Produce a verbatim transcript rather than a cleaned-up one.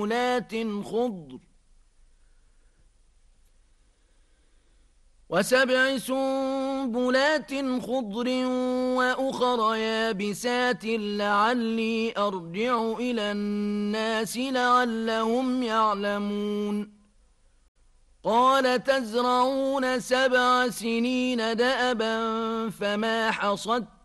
سنبلات خضر وسبع سنبلات خضر وأخر يابسات لعلي أرجع إلى الناس لعلهم يعلمون قال تزرعون سبع سنين دأبا فما حصدتم